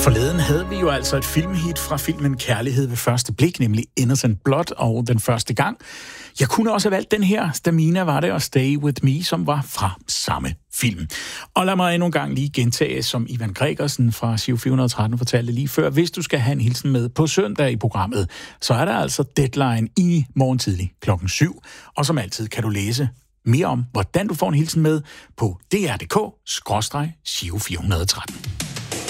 Forleden havde vi jo altså et filmhit fra filmen Kærlighed ved første blik, nemlig Innocent Blood, og den første gang. Jeg kunne også have valgt den her, Stamina var det, og Stay With Me, som var fra samme film. Og lad mig endnu en gang lige gentage, som Ivan Gregersen fra Giro 413 fortalte lige før. Hvis du skal have en hilsen med på søndag i programmet, så er der altså deadline i morgen tidlig klokken 7. Og som altid kan du læse mere om, hvordan du får en hilsen med på dr.dk/Giro 413.